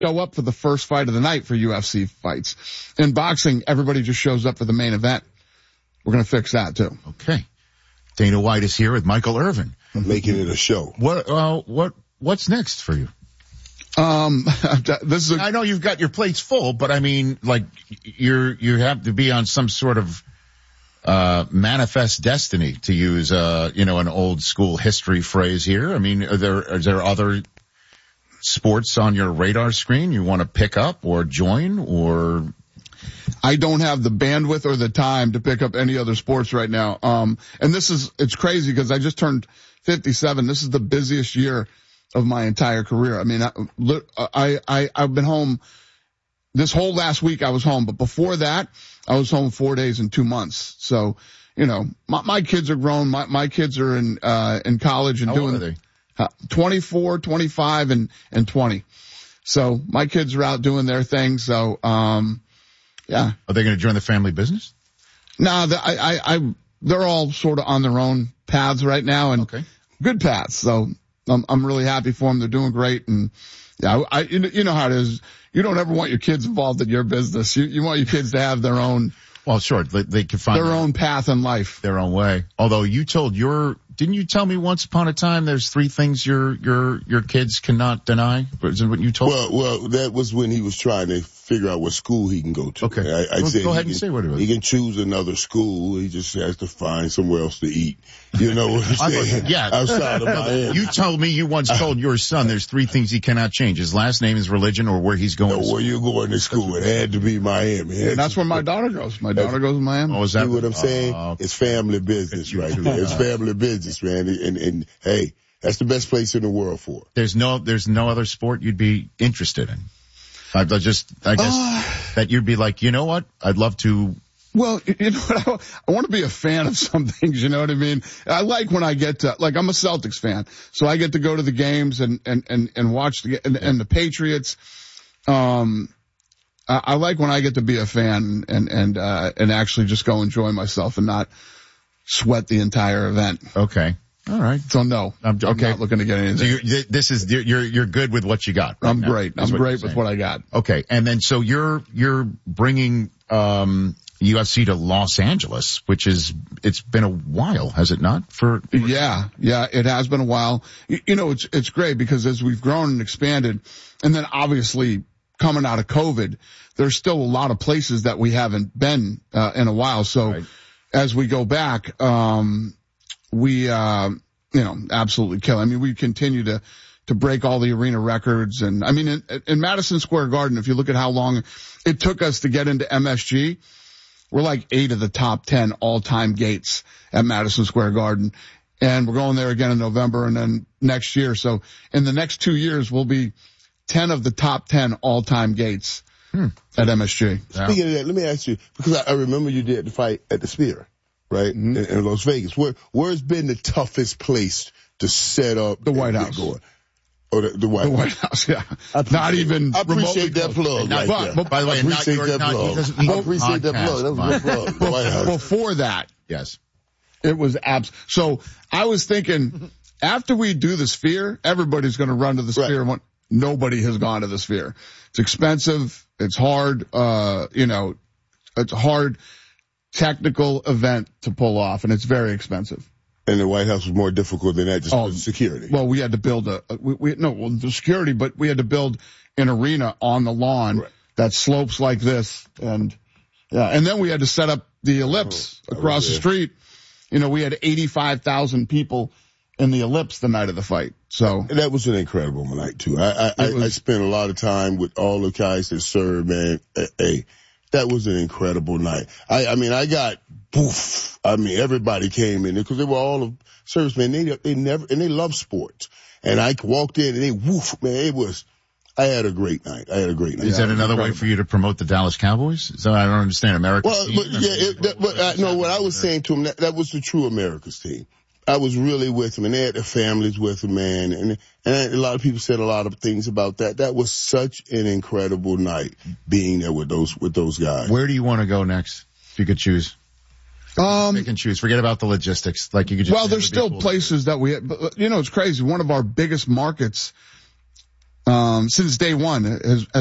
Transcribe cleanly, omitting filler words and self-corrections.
show up for the first fight of the night for UFC fights. In boxing, everybody just shows up for the main event. We're going to fix that too. Okay. Dana White is here with Michael Irvin. Making it a show. What's next for you? I know you've got your plates full, but I mean, like, you have to be on some sort of, manifest destiny, to use, an old school history phrase here. I mean, is there other sports on your radar screen you want to pick up or join, or? I don't have the bandwidth or the time to pick up any other sports right now. And it's crazy because I just turned 57. This is the busiest year of my entire career. I mean, I've been home this whole last week. I was home, but before that, I was home 4 days and 2 months. So, my kids are grown. My kids are in college and How old are they? 24, 25 and 20. So my kids are out doing their thing. So, yeah. Are they going to join the family business? No, they're all sort of on their own paths right now, and good paths. So I'm really happy for them. They're doing great. And yeah, you know how it is. You don't ever want your kids involved in your business. You want your kids to have their own. Well, sure. They can find their own path in life, their own way. Although didn't you tell me once upon a time there's 3 things your kids cannot deny? Is what you told me? Well, that was when he was trying to figure out what school he can go to. Okay. I said go ahead and say what it was. He can choose another school. He just has to find somewhere else to eat. You know what I'm saying? Yeah. Outside of Miami. You told me you once told your son there's 3 things he cannot change. His last name, his religion, or where he's going. No, where you're going to school. It had to be Miami. And that's where my daughter goes. My daughter goes to Miami. Oh, is that See what I'm saying? Okay. It's family business right there. It's family business, man. And hey, that's the best place in the world for it. There's no other sport you'd be interested in. I guess that you'd be like, you know what? I'd love to. Well, you know what? I want to be a fan of some things, you know what I mean? I like when I get to, I'm a Celtics fan, so I get to go to the games and watch and the Patriots. I like when I get to be a fan and actually just go enjoy myself and not sweat the entire event. Okay. All right. So no, I'm not looking to get anything. So you're good with what you got. Right I'm now, great. I'm great with what I got. Okay. And then so you're bringing UFC to Los Angeles, it's been a while, has it not? Yeah, it has been a while. It's great because as we've grown and expanded, and then obviously coming out of COVID, there's still a lot of places that we haven't been in a while. So as we go back, we absolutely kill. I mean, we continue to break all the arena records. And I mean, in Madison Square Garden, if you look at how long it took us to get into MSG, we're like 8 of the top 10 all-time gates at Madison Square Garden. And we're going there again in November and then next year. So in the next 2 years, we'll be 10 of the top 10 all-time gates at MSG. Speaking of that, let me ask you, because I remember you did the fight at the Sphere, right? Mm-hmm. In Las Vegas. Where's been the toughest place to set up? The White House. Or the White House, yeah. Not even. I appreciate that plug. But by the way, I appreciate that plug. I appreciate that plug. That was a good plug. White House. Before that, yes, it was So I was thinking, after we do the Sphere, everybody's going to run to the Sphere. Right. Nobody has gone to the Sphere. It's expensive. It's hard. It's a hard technical event to pull off, and it's very expensive. And the White House was more difficult than that, just security. Well, we had to build the security, but we had to build an arena on the lawn that slopes like this. And then we had to set up the ellipse across the street. We had 85,000 people in the ellipse the night of the fight. So and that was an incredible night too. I spent a lot of time with all the guys that served, man. Hey, that was an incredible night. I got poof. Everybody came in because they were all of servicemen. They love sports. And I walked in and they woof, man. I had a great night. Is that another way for you to promote the Dallas Cowboys? So I don't understand America's team. What I was saying to them, that was the true America's team. I was really with them, and they had their families with them, man. And a lot of people said a lot of things about that. That was such an incredible night being there with those guys. Where do you want to go next? If you could choose. You can choose. Forget about the logistics. Like you could just. Well, there's still places that but it's crazy. One of our biggest markets since day one has